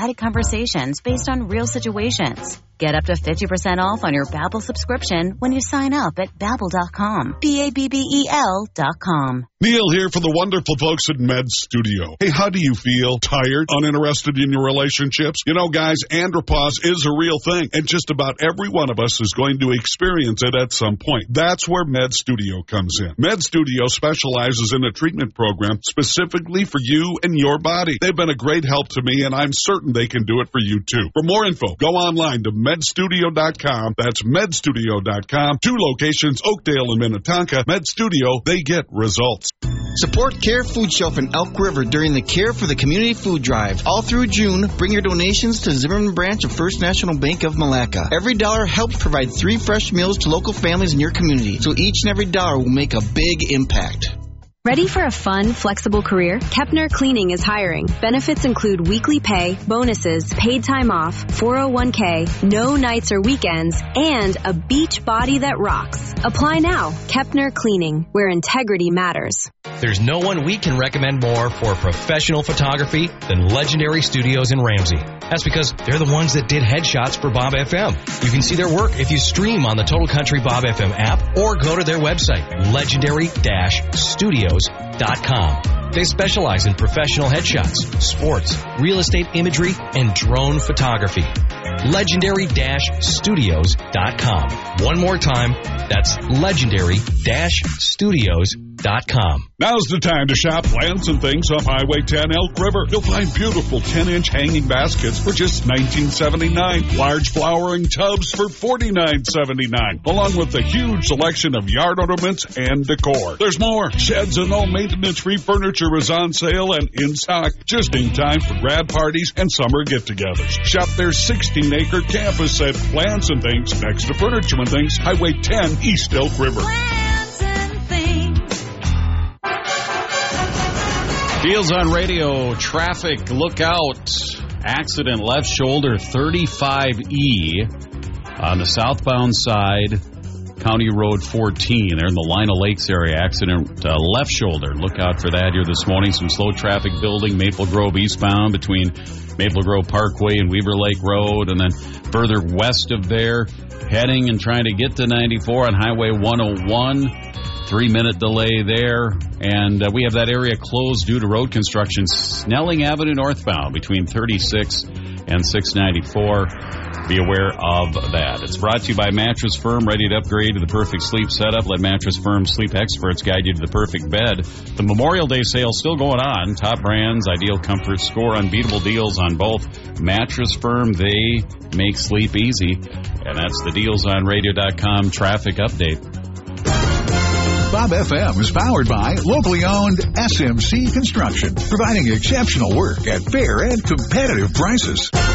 guided conversations based on real situations. Get up to 50% off on your Babbel subscription when you sign up at Babbel.com. Babbel.com. Neil here for the wonderful folks at Med Studio. Hey, how do you feel? Tired? Uninterested in your relationships? You know, guys, andropause is a real thing, and just about every one of us is going to experience it at some point. That's where Med Studio comes in. Med Studio specializes in a treatment program specifically for you and your body. They've been a great help to me, and I'm certain they can do it for you, too. For more info, go online to medstudio.com. That's medstudio.com. 2 locations, Oakdale and Minnetonka. Med Studio, they get results. Support Care Food Shelf in Elk River during the Care for the Community Food Drive. All through June, bring your donations to Zimmerman Branch of First National Bank of Malacca. Every dollar helps provide 3 fresh meals to local families in your community, so each and every dollar will make a big impact. Ready for a fun, flexible career? Kepner Cleaning is hiring. Benefits include weekly pay, bonuses, paid time off, 401k, no nights or weekends, and a beach body that rocks. Apply now. Kepner Cleaning, where integrity matters. There's no one we can recommend more for professional photography than Legendary Studios in Ramsey. That's because they're the ones that did headshots for Bob FM. You can see their work if you stream on the Total Country Bob FM app or go to their website, legendary-studios.com. They specialize in professional headshots, sports, real estate imagery, and drone photography. Legendary-studios.com. One more time, that's legendary-studios.com. Now's the time to shop Plants and Things off Highway 10 Elk River. You'll find beautiful 10-inch hanging baskets for just $19.79. Large flowering tubs for $49.79. Along with a huge selection of yard ornaments and decor. There's more. Sheds and all maintenance-free furniture is on sale and in stock just in time for grad parties and summer get-togethers. Shop their 16-acre campus at Plants and Things next to Furniture and Things, Highway 10 East Elk River. Deals on Radio, traffic, look out. Accident left shoulder 35E on the southbound side, County Road 14. They're in the Lina Lakes area. Accident left shoulder. Look out for that here this morning. Some slow traffic building, Maple Grove eastbound between Maple Grove Parkway and Weaver Lake Road. And then further west of there, heading and trying to get to 94 on Highway 101. 3-minute delay there, and we have that area closed due to road construction. Snelling Avenue northbound between 36 and 694. Be aware of that. It's brought to you by Mattress Firm, ready to upgrade to the perfect sleep setup. Let Mattress Firm's sleep experts guide you to the perfect bed. The Memorial Day sale still going on. Top brands, ideal comfort, score unbeatable deals on both. Mattress Firm, they make sleep easy. And that's the DealsOnRadio.com traffic update. Bob FM is powered by locally owned SMC Construction, providing exceptional work at fair and competitive prices.